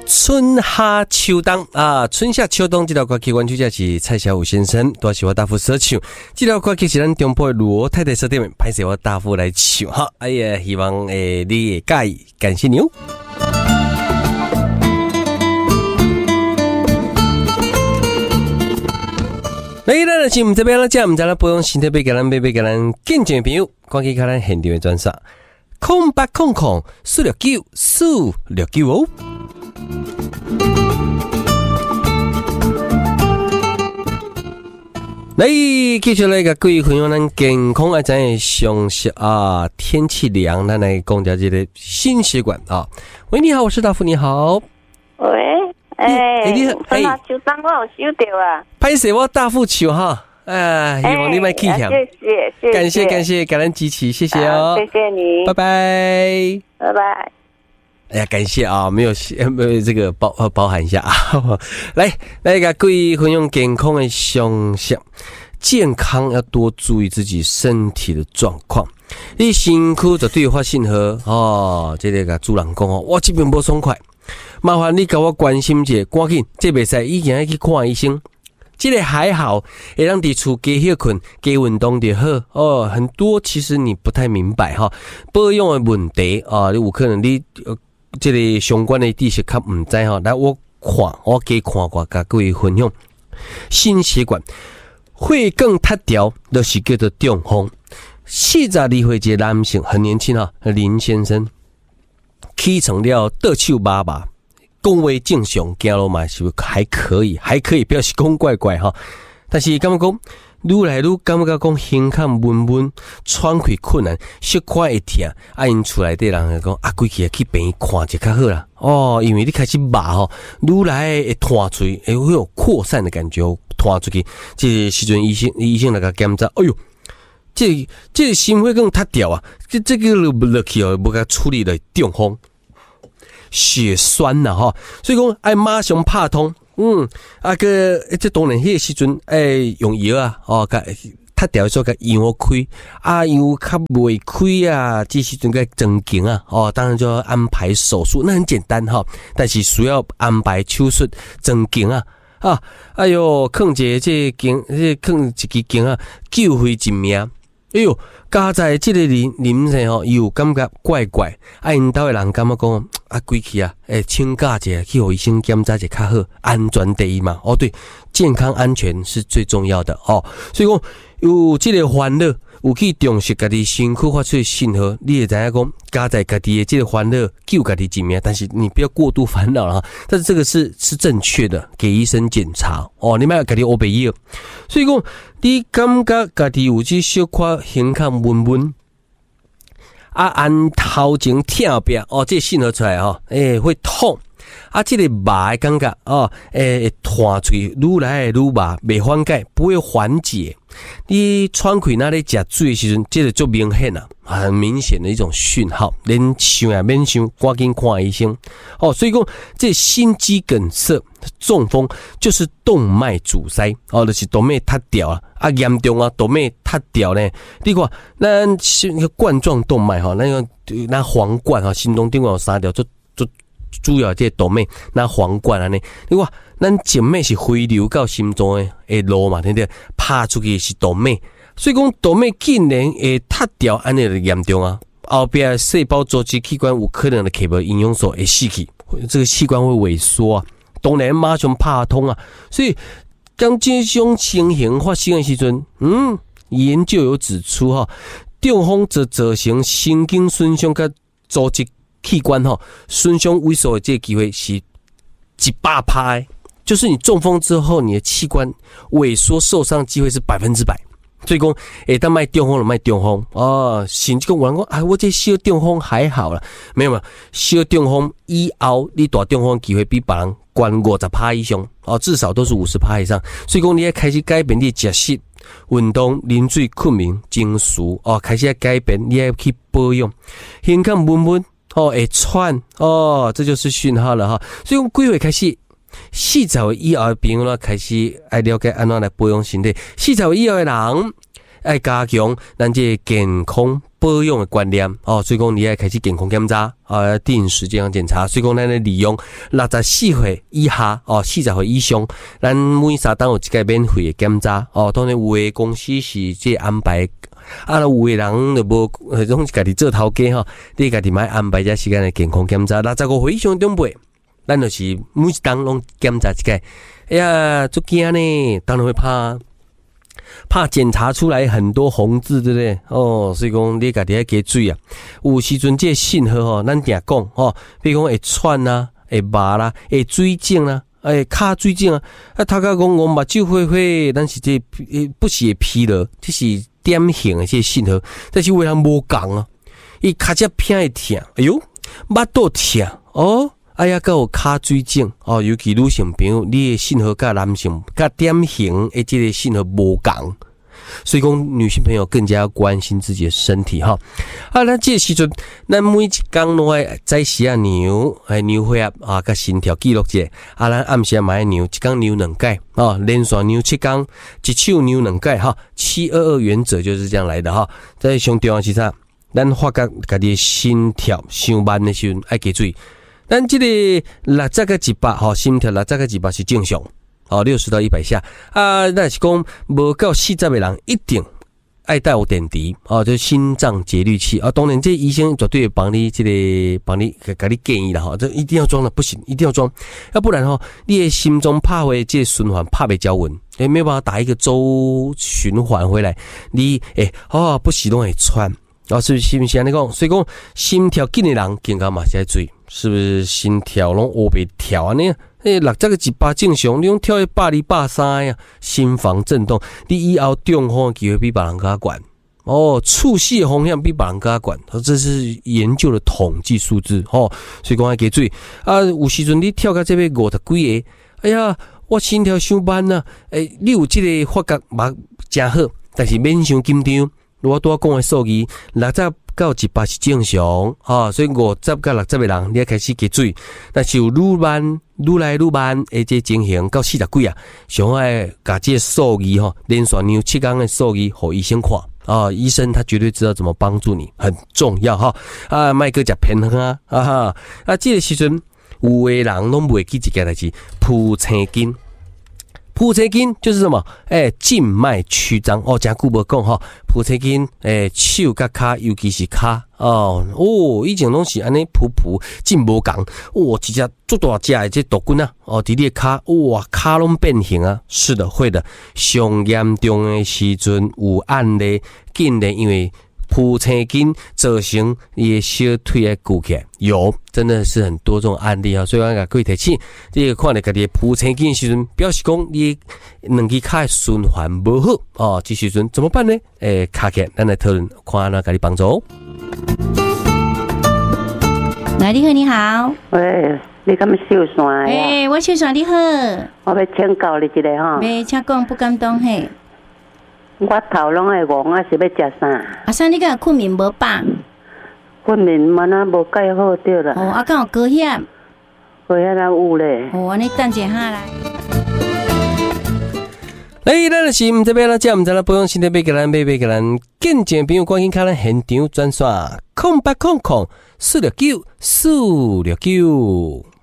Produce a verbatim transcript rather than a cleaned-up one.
春夏秋冬啊，春夏秋冬这条歌曲原曲者是蔡小虎先生，多是我大夫所唱。这条歌曲是咱中部的罗太太所点，拍摄我大夫来唱哈。哎呀，希望诶你会介意，感谢你哦。来，咱的节目这边啦，讲唔知啦，不用身体俾给咱，俾俾给咱见证朋友，赶紧看咱现场的专辑，空八空空四六九四六九哦。来，继续来个各位朋友，咱健康啊，咱的常识啊，天气凉，咱来讲一下这个心血管啊。喂，你好，我是大夫，你好。 喂，哎、欸， 你春夏秋冬我有收到啊。拍摄我大夫球哈，哎，希望你卖气响。 谢谢，谢谢， 感谢感谢，感恩集齐，谢谢哦， 谢谢你， 拜拜， 拜拜。 哎呀，感谢啊，没有没有这个包包含一下啊。来来个各位分享健康的常识，健康要多注意自己身体的状况。你辛苦就对发信号哦，这个个主人讲哦，我这边不爽快，麻烦你给我关心一下，赶紧这袂使已经要去看医生。这个还好，会让伫厝加休困、加运动就好哦。很多其实你不太明白哈，保养的问题啊，你有可能你呃。这个相关的知识较唔知哈，来我看我加看过，甲各位分享。心血管血管塌掉，就是叫做中风。四十二岁一个男性，很年轻哈，林先生起床了，倒手麻麻，讲话正常，走路嘛是还可以，还可以，不要是讲怪怪哈。但是感觉讲？愈来愈感觉讲胸腔闷闷，喘气困难，小可会痛。啊，因厝内底人会讲啊，规气去病院看一较好啦。哦，因为你开始麻吼，愈来会弹出去，会有扩散的感觉，弹出去。这时阵医生医生来甲检查，哎呦，这这心血管塌掉啊，这这个落落去哦，无甲处理了中风，血栓呐哈，所以讲爱马上拍通。嗯，啊个，这当然迄个时阵，诶，用药啊，哦，甲塌掉说甲药开，啊药较未开啊，这时阵甲增强啊，哦，当然就要安排手术，那很简单哈，但是需要安排手术增强啊，啊，哎哟，放一个这经，这放一支经啊，救回一命。哎呦，加在这个林林上吼，又感觉怪怪，啊，因兜的人感觉讲啊，规气啊，诶，请假一下去互医生检查一下较好，安全第一嘛。哦，对，健康安全是最重要的哦。所以讲有这个烦恼，有去重视家己身躯发出的信号，你会知影讲加在家己的这个烦恼救家己一命，但是你不要过度烦恼了哈。但是这个是是正确的，给医生检查哦，你莫家己乌白药。所以讲。你感觉家己有这小可胸腔闷闷，啊，按头前痛壁哦，这信号出来哦，诶、欸，会痛，啊，这个麻的感觉哦，诶、欸，弹出去愈来愈麻，未缓解，不会缓解。你喘气那里食水的时阵，这个就明显了，很明显的一种讯号。连想也免想，赶紧看医生哦。所以讲，这心肌梗塞、中风就是动脉阻塞哦，就是动脉塌掉了啊，严重啊，动脉塌掉呢。你看，咱那个冠状动脉哈，那个那皇冠哈，心中顶管有三条，就就主要这动脉那皇冠安尼。你看。咱静脉是回流到心脏的的路嘛，对不对？拍出去是动脉，所以讲动脉竟然会塌掉，安尼就严重啊！后边细胞组织器官有可能的吸无营养素会死去，这个器官会萎缩啊，当然马上拍通啊！所以当这种情形发生的时阵，嗯，研究有指出哈，中风则造成神经损伤跟组织器官哈损伤萎缩的这个机会是一百趴。就是你中风之后，你的器官萎缩受伤机会是百分之百。所以讲，诶，当卖中风了，卖中风哦，甚至讲有人讲，啊，我这小中风还好啦，没有嘛，小中风以后，你大中风机会比别人高五十趴以上哦，至少都是五十趴以上。所以讲，你要开始改变你的食食、运动、饮水、困眠、情绪哦，开始要改变，你要去保养，胸腔闷闷哦，会喘哦，这就是讯号了哈。所以讲，几岁开始？四十岁以后的朋友呢，开始爱了解安怎来保养身体。四十岁以后的人， 爱加强咱这健康保养的观念哦，所以讲你要开始健康检查啊，定时健康检查。所以讲咱咧利用六十四岁以下哦，四十岁以上，咱每三档有一个免费的检查哦。当然有的公司是这安排，啊，有的人就无，拢是家己做头家吼，你家己买安排一时间的健康检查。六十五岁以上长辈，咱就是每一档拢检查一个。哎呀，足惊呢，当然会怕。怕检查出来很多红字，对不对？哦，所以讲你家己要加注啊。有时阵这信号吼，咱定讲吼，比如讲会喘啊，会麻啦，会水肿啊，会卡水肿啊。啊，他讲讲我目睭灰灰，咱是这不是会疲劳，这是典型的这信号。但是有人无讲啊，伊卡只偏会痛，哎呦，目肚痛哦。哎呀，还有卡水肿哦，尤其女性朋友，你的信号甲男性甲典型的这个信号无共，所以讲女性朋友更加要关心自己的身体哈。啊，咱这个时阵，咱每一天拢爱早时啊量，哎量血压啊，甲心跳记录者。啊，咱暗时嘛爱量，一天量两届啊，连续量七天，一手量两届哈。七二二原则就是这样来的哈。在上重要是啥？咱发觉家己的心跳上慢的时阵，爱加注意。咱这个六十个一百吼，心跳六十个一百是正常，哦，六十到一百下啊。那是讲无到四十的人一定爱带有点滴哦，就是心脏节律器啊。当然，这医生绝对会帮你这个帮你给你建议的哈，这一定要装的，不行，一定要装，要不然哈，你的心中怕会这循环怕被交稳，诶，没有办法打一个周循环回来，你诶哦，不行都会喘。哦，是不是？是不是安尼讲？所以讲，心跳紧的人，健康嘛是要注意，是不是？心跳拢乌白跳安尼，诶，六十个一百正常，你用跳一百二、百三呀，心房震动，你以后中风机会比别人更悬。哦，猝死的风险比别人更悬，这是研究的统计数字哦。所以讲要加注意啊，有时阵你跳到这边五十几个，哎呀，我心跳伤慢啊，诶，你有这个发觉嘛真好，但是免伤紧张。我拄仔讲的数字，六十到一百是正常，哈、哦，所以五十到六十的人，你要开始加注意。但是有愈慢、愈来愈慢，而这情形到四十几啊，上爱把这数字哈，连续量七天的数字，给医生看啊、哦，医生他绝对知道怎么帮助你，很重要哈。啊，卖个食偏方啊，啊哈，啊，这个时阵有的人拢袂记一件代志，脯青筋。脯青筋就是什么？诶、欸，静脉曲张哦，真久无讲哈。脯青筋，诶、欸，手甲骹，尤其是骹哦，哦，以前拢是安尼脯脯劲无共，哇，一只足大只的这毒菌啊，哦，伫你的骹，哇，骹拢变形啊，是的，会的。上严重的时阵有案例，竟然因为脯青筋造成你的小腿的骨起来，有真的是很多这种案例啊，所以我甲各位提醒，你个看到家己的脯青筋的时阵，表示讲你两只脚的循环无好哦，这时阵怎么办呢？诶，卡起来，咱来讨论，看安怎甲你帮助。 来，你好，你好， 喂，你敢要秀山呀？ 诶，我秀山你好， 我要请教你一个吼。 没，请讲，不敢当嘿。 我头拢会戆啊，是要食啥？ 啊，啥你敢困眠无饱？ 困眠嘛那无介好对啦。 哦，啊，敢有高血？ 高血压有咧。 哦，安尼等一下来。 来，咱就是毋知要哪只，毋知啦，保养身体要给咱，要要给咱，见证朋友关心，看咱现场转线，空八空空四六九四六九。